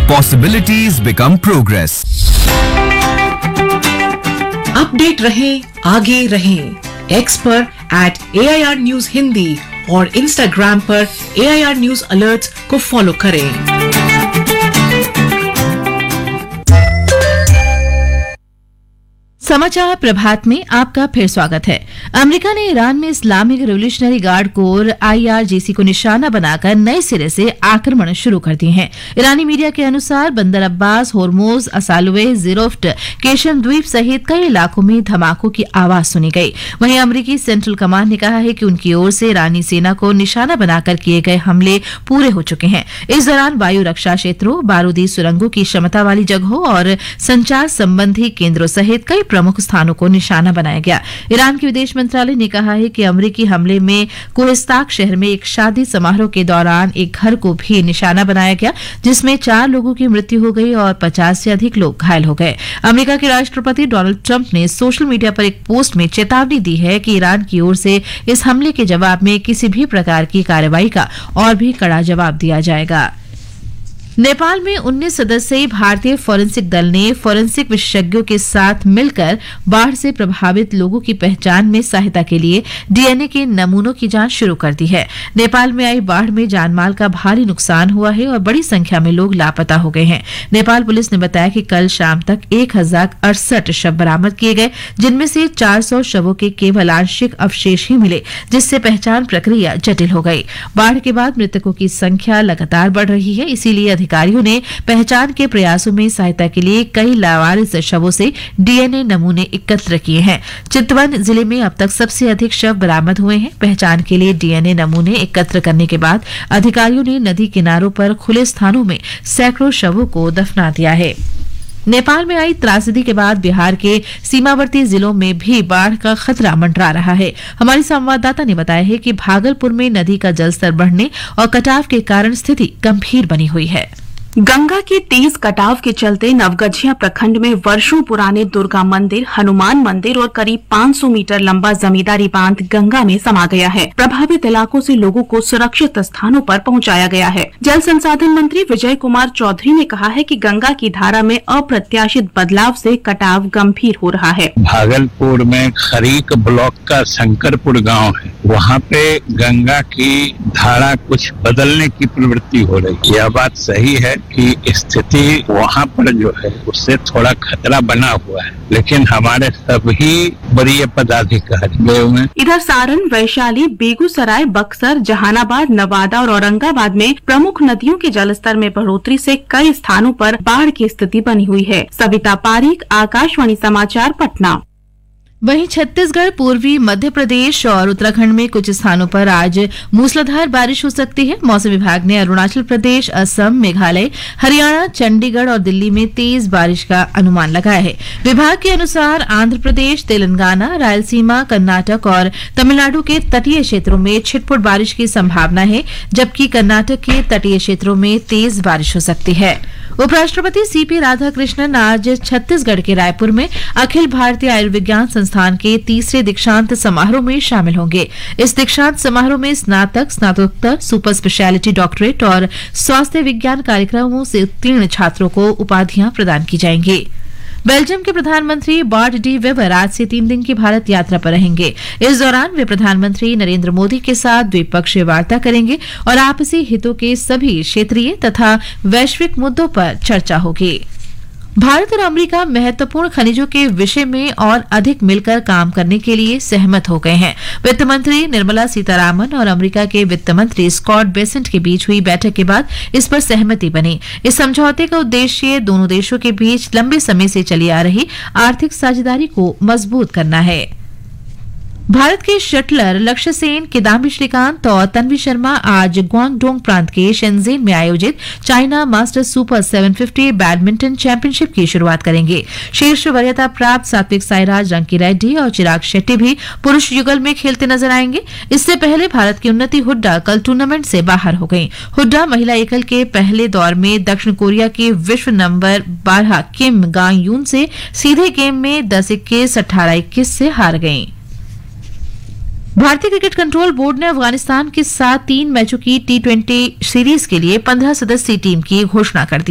Possibilities become progress. Update रहे, आगे रहे। एक्स पर @AIR News हिंदी और इंस्टाग्राम पर AIR News Alerts को फॉलो करें। समाचार प्रभात में आपका फिर स्वागत है। अमेरिका ने ईरान में Islamic revolutionary guard core IRGC को निशाना बनाकर नए सिरे से आक्रमण शुरू कर दिए हैं। ईरानी मीडिया के अनुसार बंदर अब्बास, होर्मुज, असालुवे, जिरोफ्ट, केशन द्वीप सहित कई इलाकों में धमाकों की आवाज सुनी गई। वहीं अमेरिकी सेंट्रल कमांड ने कहा है कि उनकी ओर से ईरानी सेना को निशाना बनाकर किए गए हमले पूरे हो चुके हैं। इस दौरान वायु रक्षा क्षेत्रों, बारूदी सुरंगों की क्षमता वाली जगहों और संचार संबंधी केंद्रों सहित कई प्रमुख स्थानों को निशाना बनाया गया। ईरान के विदेश मंत्रालय ने कहा है कि अमेरिकी हमले में कोहिस्ताक शहर में एक शादी समारोह के दौरान एक घर को भी निशाना बनाया गया, जिसमें 4 लोगों की मृत्यु हो गई और 50 से अधिक लोग घायल हो गए। अमेरिका के राष्ट्रपति डोनाल्ड ट्रंप ने सोशल मीडिया पर एक पोस्ट में चेतावनी दी है कि ईरान की ओर से इस हमले के जवाब में किसी भी प्रकार की कार्रवाई का और भी कड़ा जवाब दिया जाएगा। नेपाल में 19 सदस्यीय भारतीय फोरेंसिक दल ने फोरेंसिक विशेषज्ञों के साथ मिलकर बाढ़ से प्रभावित लोगों की पहचान में सहायता के लिए DNA के नमूनों की जांच शुरू कर दी है। नेपाल में आई बाढ़ में जानमाल का भारी नुकसान हुआ है और बड़ी संख्या में लोग लापता हो गए हैं। नेपाल पुलिस ने बताया कि कल शाम तक 1068 शव बरामद किए गए, जिनमें से 400 शवों के केवल आंशिक अवशेष ही मिले, जिससे पहचान प्रक्रिया जटिल हो गई। बाढ़ के बाद मृतकों की संख्या लगातार बढ़ रही है, इसीलिए अधिकारियों ने पहचान के प्रयासों में सहायता के लिए कई लावारिस शवों से DNA नमूने एकत्र किए हैं। चितवन जिले में अब तक सबसे अधिक शव बरामद हुए हैं। पहचान के लिए DNA नमूने एकत्र करने के बाद अधिकारियों ने नदी किनारों पर खुले स्थानों में सैकड़ों शवों को दफना दिया है। नेपाल में आई त्रासदी के बाद बिहार के सीमावर्ती जिलों में भी बाढ़ का खतरा मंडरा रहा है। हमारी संवाददाता ने बताया है कि भागलपुर में नदी का जलस्तर बढ़ने और कटाव के कारण स्थिति गंभीर बनी हुई है। गंगा के तेज कटाव के चलते नवगछिया प्रखंड में वर्षों पुराने दुर्गा मंदिर, हनुमान मंदिर और करीब 500 मीटर लंबा जमींदारी बांध गंगा में समा गया है। प्रभावित इलाकों से लोगों को सुरक्षित स्थानों पर पहुंचाया गया है। जल संसाधन मंत्री विजय कुमार चौधरी ने कहा है कि गंगा की धारा में अप्रत्याशित बदलाव से कटाव गंभीर हो रहा है। भागलपुर में खरीक ब्लॉक का शंकरपुर गाँव है, वहाँ पे गंगा की धारा कुछ बदलने की प्रवृत्ति हो रही है। यह बात सही है कि स्थिति वहाँ पर जो है उससे थोड़ा खतरा बना हुआ है, लेकिन हमारे सभी वरीय पदाधिकारी गए हुए। इधर सारण, वैशाली, बेगूसराय, बक्सर, जहानाबाद, नवादा और औरंगाबाद में प्रमुख नदियों के जलस्तर में बढ़ोतरी से कई स्थानों पर बाढ़ की स्थिति बनी हुई है। सविता पारीक, आकाशवाणी समाचार, पटना। वहीं छत्तीसगढ़, पूर्वी मध्य प्रदेश और उत्तराखंड में कुछ स्थानों पर आज मूसलाधार बारिश हो सकती है। मौसम विभाग ने अरुणाचल प्रदेश, असम, मेघालय, हरियाणा, चंडीगढ़ और दिल्ली में तेज बारिश का अनुमान लगाया है। विभाग के अनुसार आंध्र प्रदेश, तेलंगाना, रायलसीमा, कर्नाटक और तमिलनाडु के तटीय क्षेत्रों में छिटपुट बारिश की संभावना है, जबकि कर्नाटक के तटीय क्षेत्रों में तेज बारिश हो सकती है। उपराष्ट्रपति CP राधाकृष्णन आज छत्तीसगढ़ के रायपुर में अखिल भारतीय आयुर्विज्ञान संस्थान के 3रे दीक्षांत समारोह में शामिल होंगे। इस दीक्षांत समारोह में स्नातक, स्नातकोत्तर, सुपर स्पेशलिटी डॉक्टरेट और स्वास्थ्य विज्ञान कार्यक्रमों से उत्तीर्ण छात्रों को उपाधियां प्रदान की जाएंगी। बेल्जियम के प्रधानमंत्री बार्ट डी वेबर आज से 3 दिन की भारत यात्रा पर रहेंगे। इस दौरान वे प्रधानमंत्री नरेंद्र मोदी के साथ द्विपक्षीय वार्ता करेंगे और आपसी हितों के सभी क्षेत्रीय तथा वैश्विक मुद्दों पर चर्चा होगी। भारत और अमेरिका महत्वपूर्ण खनिजों के विषय में और अधिक मिलकर काम करने के लिए सहमत हो गए हैं। वित्त मंत्री निर्मला सीतारामन और अमेरिका के वित्त मंत्री स्कॉट बेसेंट के बीच हुई बैठक के बाद इस पर सहमति बनी। इस समझौते का उद्देश्य दोनों देशों के बीच लंबे समय से चली आ रही आर्थिक साझेदारी को मजबूत करना है। भारत के शटलर लक्ष्य सेन, किदाम्बी श्रीकांत और तन्वी शर्मा आज ग्वांगडोंग प्रांत के शेनजेन में आयोजित China masters super 750 badminton championship की शुरुआत करेंगे। शीर्ष वरीयता प्राप्त सात्विक साईराज, रंकी रेड्डी और चिराग शेट्टी भी पुरुष युगल में खेलते नजर आएंगे। इससे पहले भारत की उन्नति हुड्डा कल टूर्नामेंट से बाहर हो गयी। हुड्डा महिला एकल के पहले दौर में दक्षिण कोरिया के विश्व नंबर 12 किम गांग यून से सीधे गेम में 10-21, 18-21 से हार गयीं। भारतीय क्रिकेट कंट्रोल बोर्ड ने अफगानिस्तान के साथ 3 मैचों की T20 सीरीज के लिए 15 सदस्यीय टीम की घोषणा कर दी।